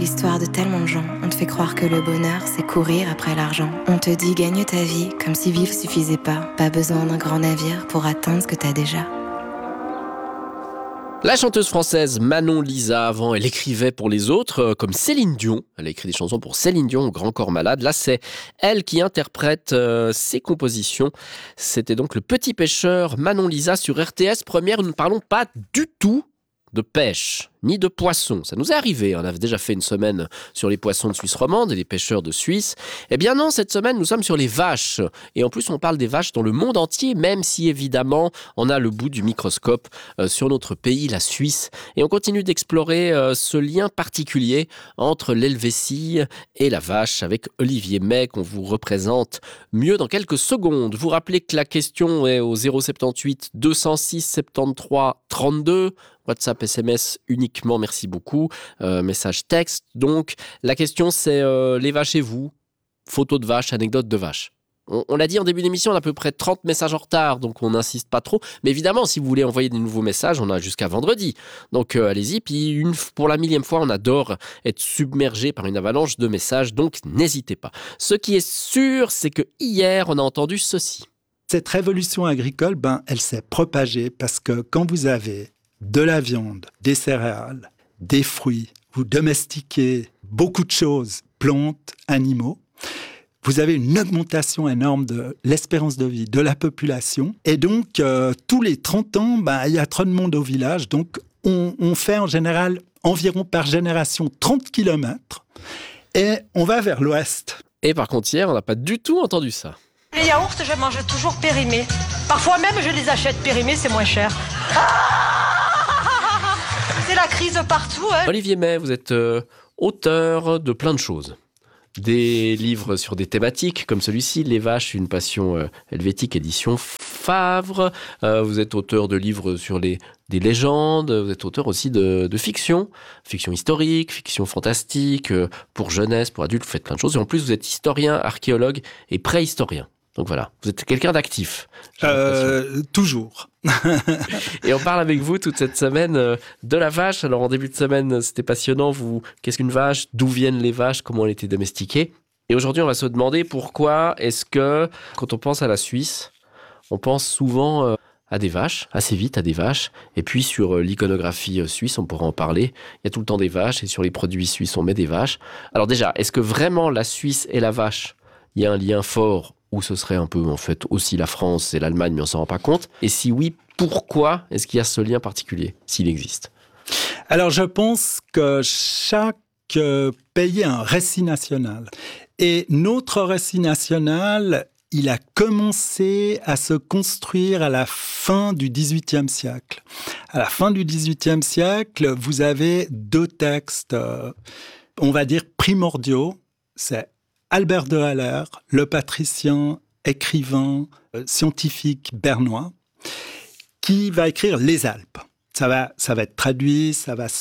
L'histoire de tellement de gens, on te fait croire que le bonheur, c'est courir après l'argent. On te dit gagne ta vie, comme si vivre suffisait pas. Pas besoin d'un grand navire pour atteindre ce que t'as déjà. La chanteuse française Manon Lisa, avant, elle écrivait pour les autres, comme Céline Dion. Elle a écrit des chansons pour Céline Dion, au Grand Corps Malade. Là, c'est elle qui interprète ses compositions. C'était donc Le Petit Pêcheur, Manon Lisa sur RTS Première. Nous ne parlons pas du tout de pêche, ni de poissons. Ça nous est arrivé, on avait déjà fait une semaine sur les poissons de Suisse romande et les pêcheurs de Suisse. Eh bien non, cette semaine, nous sommes sur les vaches. Et en plus, on parle des vaches dans le monde entier, même si évidemment, on a le bout du microscope sur notre pays, la Suisse. Et on continue d'explorer ce lien particulier entre l'Helvétie et la vache avec Olivier May, qu'on vous représente mieux dans quelques secondes. Vous rappelez que la question est au 078 206 73 32. WhatsApp, SMS uniquement, merci beaucoup. Message texte. Donc, la question, c'est les vaches et vous. Photos de vaches, anecdotes de vaches. On l'a dit en début d'émission, on a à peu près 30 messages en retard, donc on n'insiste pas trop. Mais évidemment, si vous voulez envoyer des nouveaux messages, on a jusqu'à vendredi. Donc allez-y. Puis pour la millième fois, on adore être submergé par une avalanche de messages, donc n'hésitez pas. Ce qui est sûr, c'est que hier, on a entendu ceci. Cette révolution agricole, elle s'est propagée parce que quand vous avez de la viande, des céréales, des fruits, vous domestiquez beaucoup de choses, plantes, animaux, vous avez une augmentation énorme de l'espérance de vie de la population. Et donc, tous les 30 ans, il y a trop de monde au village. Donc, on fait en général environ par génération 30 kilomètres et on va vers l'ouest. Et par contre, hier, on n'a pas du tout entendu ça. Les yaourts, je mange toujours périmés. Parfois même, je les achète périmés, c'est moins cher. C'est la crise partout. Hein. Olivier May, vous êtes auteur de plein de choses. Des livres sur des thématiques comme celui-ci, Les vaches, une passion helvétique, édition Favre. Vous êtes auteur de livres sur des légendes. Vous êtes auteur aussi de fiction historique, fiction fantastique, pour jeunesse, pour adultes. Vous faites plein de choses. Et en plus, vous êtes historien, archéologue et préhistorien. Donc voilà, vous êtes quelqu'un d'actif. Toujours. Et on parle avec vous toute cette semaine de la vache. Alors en début de semaine, c'était passionnant. Qu'est-ce qu'une vache ? D'où viennent les vaches ? Comment elle était domestiquée ? Et aujourd'hui, on va se demander pourquoi est-ce que, quand on pense à la Suisse, on pense souvent à des vaches, assez vite à des vaches. Et puis sur l'iconographie suisse, on pourra en parler. Il y a tout le temps des vaches et sur les produits suisses, on met des vaches. Alors déjà, est-ce que vraiment la Suisse et la vache, il y a un lien fort ? Ou ce serait un peu, en fait, aussi la France et l'Allemagne, mais on ne s'en rend pas compte. Et si oui, pourquoi est-ce qu'il y a ce lien particulier, s'il existe ? Alors, je pense que chaque pays a un récit national. Et notre récit national, il a commencé à se construire à la fin du XVIIIe siècle. À la fin du XVIIIe siècle, vous avez deux textes, on va dire primordiaux. C'est Albert de Haller, le patricien, écrivain, scientifique bernois, qui va écrire Les Alpes. Ça va être traduit, ça va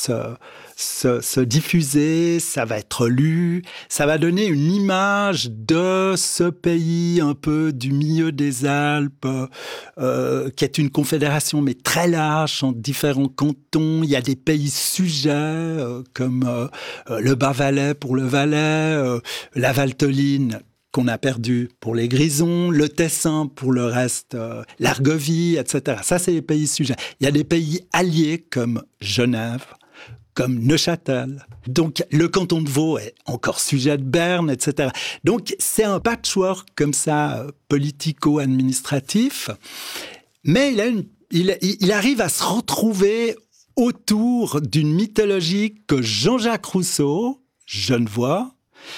se diffuser, ça va être lu, ça va donner une image de ce pays un peu du milieu des Alpes, qui est une confédération mais très large en différents cantons. Il y a des pays sujets comme le Bas-Valais pour le Valais, la Valteline qu'on a perdu pour les Grisons, le Tessin pour le reste, l'Argovie, etc. Ça, c'est les pays sujets. Il y a des pays alliés comme Genève, comme Neuchâtel. Donc, le canton de Vaud est encore sujet de Berne, etc. Donc, c'est un patchwork comme ça, politico-administratif. Mais il arrive à se retrouver autour d'une mythologie que Jean-Jacques Rousseau, Genevois,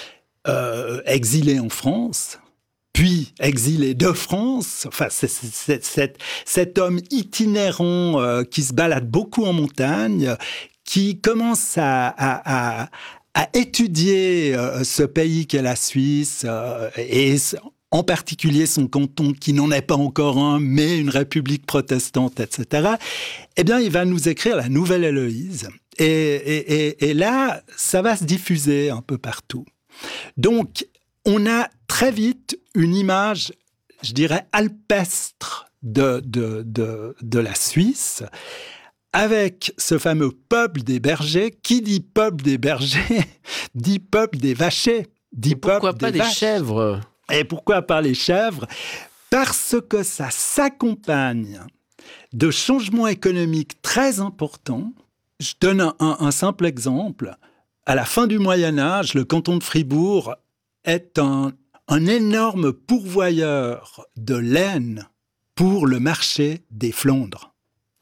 exilé en France, puis exilé de France, enfin, cet homme itinérant qui se balade beaucoup en montagne, qui commence à étudier ce pays qu'est la Suisse et en particulier son canton qui n'en est pas encore un, mais une république protestante, etc. Eh bien, il va nous écrire la Nouvelle Héloïse. Et là, ça va se diffuser un peu partout. Donc, on a très vite une image, je dirais, alpestre de la Suisse, avec ce fameux peuple des bergers. Qui dit peuple des bergers dit peuple des vachers, dit pourquoi peuple pas des des vaches. chèvres? Et pourquoi pas les chèvres? Parce que ça s'accompagne de changements économiques très importants. Je donne un simple exemple. À la fin du Moyen-Âge, le canton de Fribourg est un énorme pourvoyeur de laine pour le marché des Flandres.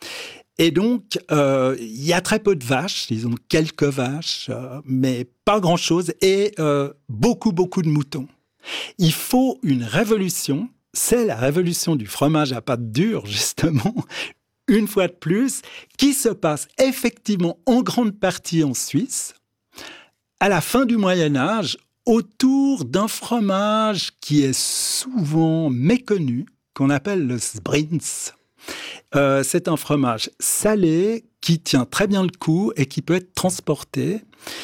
Et donc, il y a très peu de vaches, ils ont quelques vaches, mais pas grand-chose, et beaucoup de moutons. Il faut une révolution, c'est la révolution du fromage à pâte dure, justement, une fois de plus, qui se passe effectivement en grande partie en Suisse, à la fin du Moyen-Âge, autour d'un fromage qui est souvent méconnu, qu'on appelle le Sbrinz. C'est un fromage salé qui tient très bien le coup et qui peut être transporté.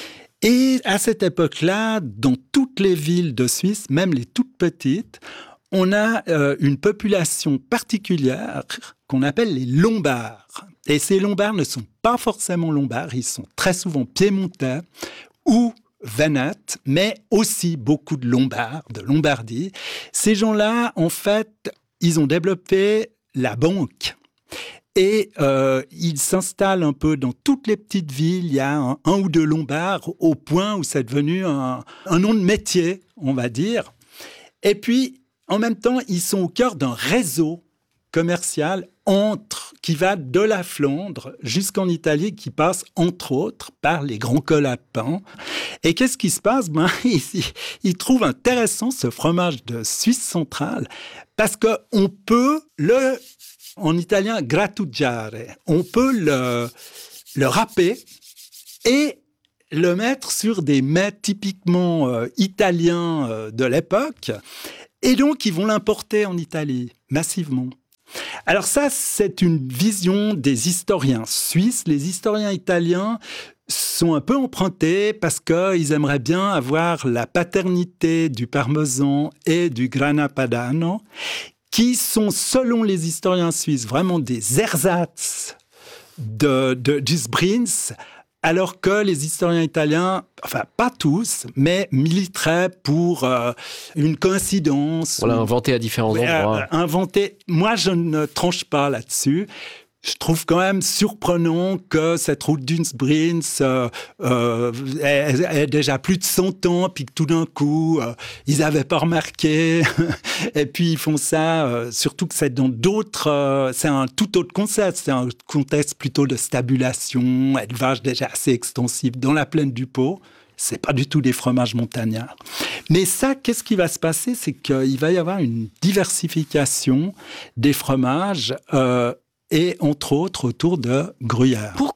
Et à cette époque-là, dans toutes les villes de Suisse, même les toutes petites, on a une population particulière qu'on appelle les Lombards. Et ces Lombards ne sont pas forcément Lombards, ils sont très souvent piémontais ou Vénètes, mais aussi beaucoup de Lombards, de Lombardie. Ces gens-là, en fait, ils ont développé la banque. Et ils s'installent un peu dans toutes les petites villes. Il y a un ou deux Lombards au point où c'est devenu un nom de métier, on va dire. Et puis, en même temps, ils sont au cœur d'un réseau commercial qui va de la Flandre jusqu'en Italie, qui passe entre autres par les grands cols à pain. Et qu'est-ce qui se passe? Ils trouvent intéressant ce fromage de Suisse centrale parce qu'on peut en italien grattugiare, on peut le râper et le mettre sur des mets typiquement italiens de l'époque. Et donc, ils vont l'importer en Italie, massivement. Alors ça, c'est une vision des historiens suisses. Les historiens italiens sont un peu empruntés parce qu'ils aimeraient bien avoir la paternité du parmesan et du grana padano, qui sont, selon les historiens suisses, vraiment des ersatz du Sbrinz, alors que les historiens italiens, enfin pas tous, mais militeraient pour une coïncidence. On l'a inventé à différents endroits. Moi, je ne tranche pas là-dessus. Je trouve quand même surprenant que cette route du Sbrinz ait déjà plus de 100 ans, puis que tout d'un coup, ils n'avaient pas remarqué. Et puis, ils font ça, surtout que c'est dans d'autres... c'est un tout autre concept. C'est un contexte plutôt de stabulation, élevage déjà assez extensif dans la plaine du Pô. C'est pas du tout des fromages montagnards. Mais ça, qu'est-ce qui va se passer? C'est qu'il va y avoir une diversification des fromages et entre autres autour de Gruyère. Pourquoi ?